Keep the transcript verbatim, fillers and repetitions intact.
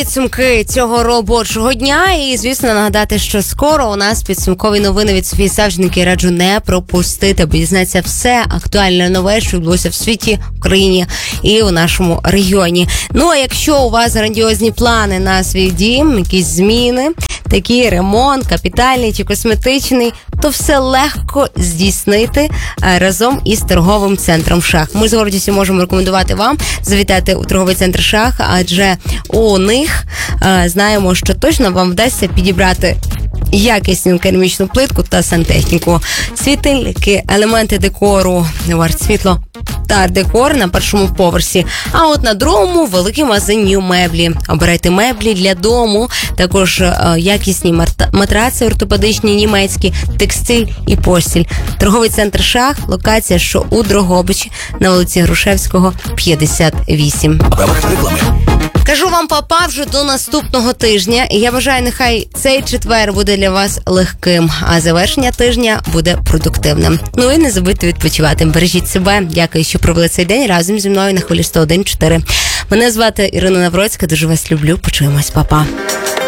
Підсумки цього робочого дня і, звісно, нагадати, що скоро у нас підсумкові новини від Софії Савченко, і раджу не пропустити, бо дізнається все актуальне нове, що відбулося в світі, в Україні і у нашому регіоні. Ну, а якщо у вас грандіозні плани на свій дім, якісь зміни, такий ремонт, капітальний чи косметичний, то все легко здійснити разом із торговим центром «Шах». Ми з гордістю можемо рекомендувати вам завітати у торговий центр «Шах», адже у них а, знаємо, що точно вам вдасться підібрати якісну керамічну плитку та сантехніку. Світильники, елементи декору, арт-світло та арт-декор на першому поверсі. А от на другому великі магазин «Нью Меблі». Обирайте меблі для дому, також е, якісні матраци ортопедичні, німецькі, текстиль і постіль. Торговий центр «Шах», локація, що у Дрогобичі, на вулиці Грушевського, п'ятдесят вісім. Кажу вам, папа, вже до наступного тижня. І я бажаю, нехай цей четвер буде для вас легким, а завершення тижня буде продуктивним. Ну і не забудьте відпочивати. Бережіть себе. Дякую, що провели цей день разом зі мною на хвилі сто один чотири. Мене звати Ірина Навроцька. Дуже вас люблю. Почуємось, папа.